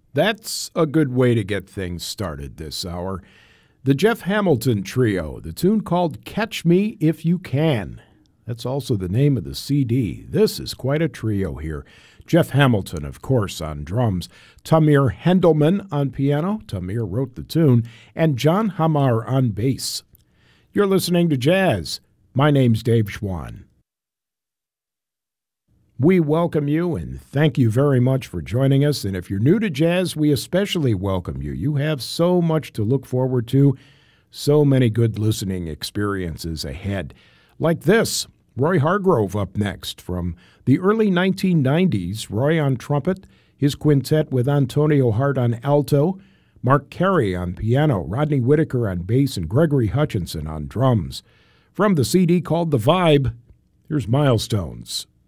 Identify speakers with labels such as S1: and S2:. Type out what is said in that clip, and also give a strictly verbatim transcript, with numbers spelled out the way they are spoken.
S1: That's a good way to get things started this hour. The Jeff Hamilton Trio, the tune called Catch Me If You Can. That's also the name of the C D. This is quite a trio here. Jeff Hamilton, of course, on drums. Tamir Hendelman on piano. Tamir wrote the tune. And John Hamar on bass. You're listening to Jazz. My name's Dave Schwann. We welcome you and thank you very much for joining us. And if you're new to jazz, we especially welcome you. You have so much to look forward to, so many good listening experiences ahead. Like this, Roy Hargrove up next. From the early nineteen nineties, Roy on trumpet, his quintet with Antonio Hart on alto, Mark Carey on piano, Rodney Whitaker on bass, and Gregory Hutchinson on drums. From the C D called The Vibe, here's Milestones.